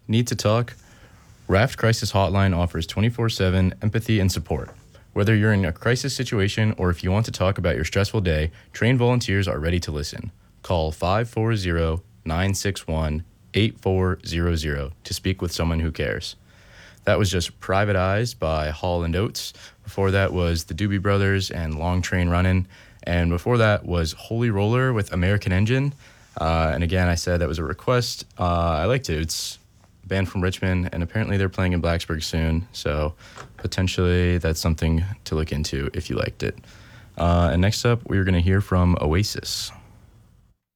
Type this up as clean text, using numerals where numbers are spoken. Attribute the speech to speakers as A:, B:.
A: Need to talk? Raft Crisis Hotline offers 24/7 empathy and support. Whether you're in a crisis situation or if you want to talk about your stressful day, trained volunteers are ready to listen. Call 540-961-8400 to speak with someone who cares. That was just Private Eyes by Hall and Oates. Before that was the Doobie Brothers and Long Train Runnin'. And before that was Holy Roller with American Engine. And again, I said that was a request. I liked it. It's a band from Richmond, and apparently they're playing in Blacksburg soon. So potentially that's something to look into if you liked it. And next up, we're going to hear from Oasis.